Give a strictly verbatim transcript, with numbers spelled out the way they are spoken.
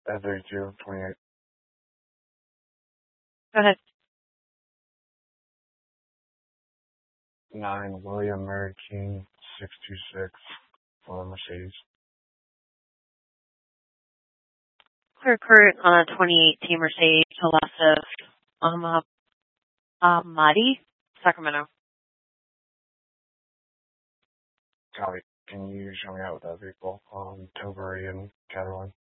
F thirty-two, twenty-eight. Go ahead. nine William Murray King, six two six, for Mercedes. Clear current on a twenty eighteen Mercedes Velocis um, Amati, Sacramento. Copy. Can you show me out with that vehicle on Tilbury and Catalan?